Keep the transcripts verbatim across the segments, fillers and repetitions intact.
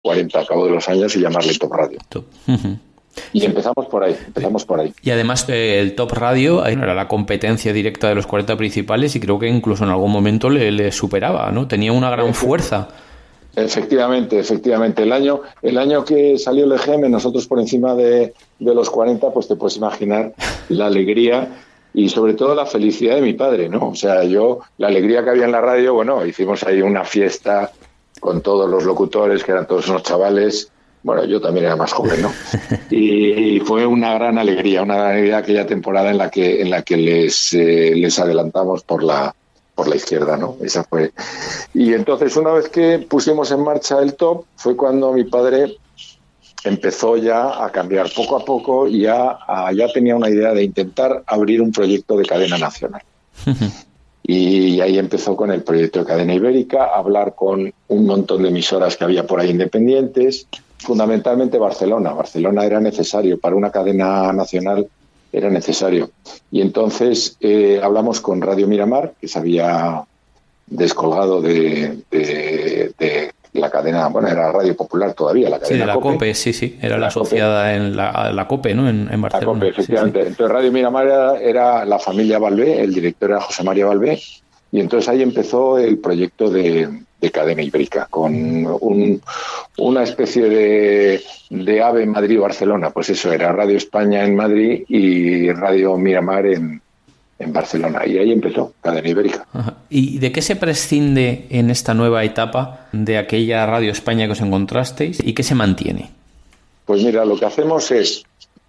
cuarenta a cabo de los años y llamarle Top Radio. Top. Uh-huh. Y empezamos por ahí, empezamos por ahí. Y además eh, el Top Radio era la competencia directa de los cuarenta principales y creo que incluso en algún momento le, le superaba, ¿no? Tenía una gran fuerza. Efectivamente, efectivamente. El año, el año que salió el E G M, nosotros por encima de, de los cuarenta, pues te puedes imaginar la alegría y sobre todo la felicidad de mi padre, ¿no? O sea, yo, la alegría que había en la radio, bueno, hicimos ahí una fiesta con todos los locutores, que eran todos unos chavales. Bueno, yo también era más joven, ¿no? Y, y fue una gran alegría, una gran alegría aquella temporada en la que en la que les eh, les adelantamos por la por la izquierda, ¿no? Esa fue. Y entonces, una vez que pusimos en marcha el Top, fue cuando mi padre empezó ya a cambiar poco a poco y ya, a, ya tenía una idea de intentar abrir un proyecto de cadena nacional. Y ahí empezó con el proyecto de cadena ibérica, a hablar con un montón de emisoras que había por ahí independientes, fundamentalmente Barcelona. Barcelona era necesario, para una cadena nacional era necesario. Y entonces eh, hablamos con Radio Miramar, que se había descolgado de, de, de la cadena, bueno, era Radio Popular todavía, la cadena Sí, de la COPE, COPE sí, sí, era la, la asociada COPE. en la, la COPE, ¿no? En, en Barcelona. La COPE, efectivamente. Sí, sí. Entonces Radio Miramar era, era la familia Balbé, el director era José María Balbé, y entonces ahí empezó el proyecto de, de cadena ibérica, con un, una especie de, de AVE Madrid-Barcelona. Pues eso, era Radio España en Madrid y Radio Miramar en, en Barcelona. Y ahí empezó cadena ibérica. Ajá. ¿Y de qué se prescinde en esta nueva etapa de aquella Radio España que os encontrasteis y qué se mantiene? Pues mira, lo que hacemos es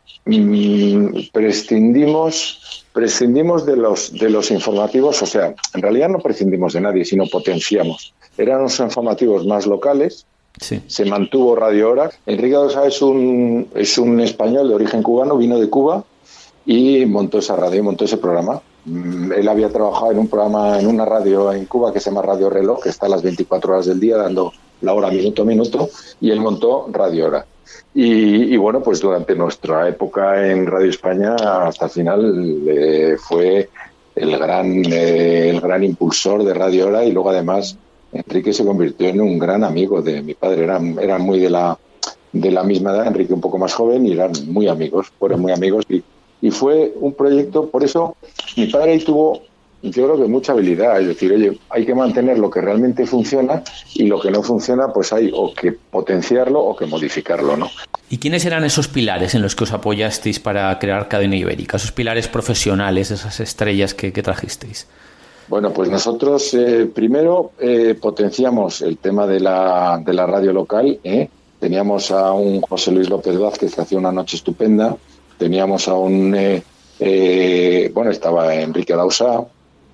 mmm, prescindimos... Prescindimos de los de los informativos, o sea, en realidad no prescindimos de nadie, sino potenciamos. Eran los informativos más locales, sí. Se mantuvo Radio Hora. Enrique Dausa es un, es un español de origen cubano, vino de Cuba y montó esa radio, montó ese programa. Él había trabajado en un programa, en una radio en Cuba que se llama Radio Reloj, que está a las veinticuatro horas del día dando la hora minuto a minuto, y él montó Radio Hora. Y, y bueno, pues durante nuestra época en Radio España hasta el final eh, fue el gran eh, el gran impulsor de Radio Hora, y luego además Enrique se convirtió en un gran amigo de mi padre. Eran, eran muy de la de la misma edad, Enrique un poco más joven, y eran muy amigos, fueron muy amigos y, y fue un proyecto. Por eso mi padre ahí tuvo, yo creo que mucha habilidad, es decir, oye, hay que mantener lo que realmente funciona y lo que no funciona, pues hay o que potenciarlo o que modificarlo, ¿no? ¿Y quiénes eran esos pilares en los que os apoyasteis para crear Cadena Ibérica? Esos pilares profesionales, esas estrellas que, que trajisteis. Bueno, pues nosotros eh, primero eh, potenciamos el tema de la, de la radio local, ¿eh? Teníamos a un José Luis López Vázquez que hacía una noche estupenda, teníamos a un, eh, eh, bueno, estaba Enrique Dausa,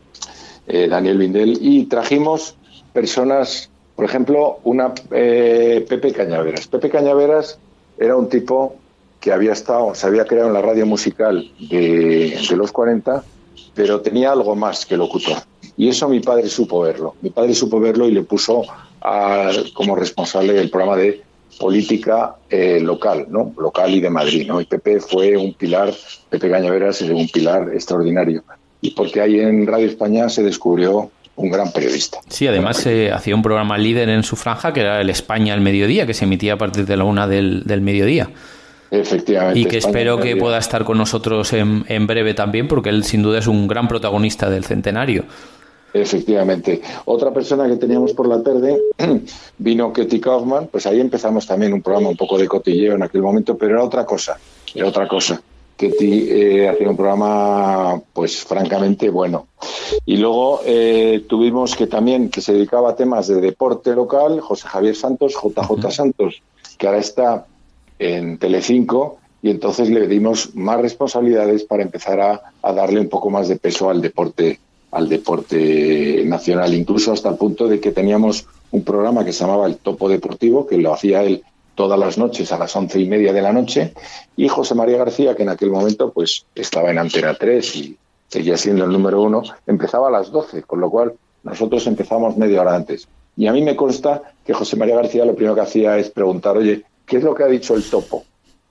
Eh, Daniel Vindel, y trajimos personas, por ejemplo, una eh, Pepe Cañaveras. Pepe Cañaveras era un tipo que había estado, se había creado en la radio musical de, de los cuarenta, pero tenía algo más que locutor. Y eso mi padre supo verlo. Mi padre supo verlo y le puso a, como responsable del programa de política eh, local, ¿no? Local y de Madrid, ¿no? Y Pepe fue un pilar, Pepe Cañaveras es un pilar extraordinario. Y porque ahí en Radio España se descubrió un gran periodista. Sí, además eh, hacía un programa líder en su franja, que era el España al mediodía, que se emitía a partir de la una del, del mediodía. Efectivamente. Y que España espero que pueda estar con nosotros en, en breve también, porque él sin duda es un gran protagonista del centenario. Efectivamente. Otra persona que teníamos por la tarde vino Ketty Kaufman, pues ahí empezamos también un programa un poco de cotilleo en aquel momento, pero era otra cosa, era otra cosa. Ketty eh, hacía un programa pues francamente bueno. Y luego eh, tuvimos que también, que se dedicaba a temas de deporte local, José Javier Santos, J J Santos, que ahora está en Telecinco, y entonces le dimos más responsabilidades para empezar a, a darle un poco más de peso al deporte, al deporte nacional, incluso hasta el punto de que teníamos un programa que se llamaba El Topo Deportivo, que lo hacía él todas las noches a las once y media de la noche, y José María García, que en aquel momento pues estaba en Antena tres y seguía siendo el número uno, empezaba a las doce, con lo cual nosotros empezamos media hora antes. Y a mí me consta que José María García lo primero que hacía es preguntar, oye, ¿qué es lo que ha dicho el Topo?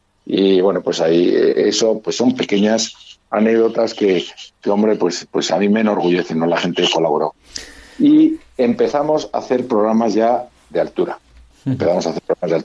Y bueno, pues ahí eso pues son pequeñas anécdotas que, que hombre, pues, pues a mí me enorgullecen, ¿no? La gente que colaboró. Y empezamos a hacer programas ya de altura. Empezamos a hacer programas de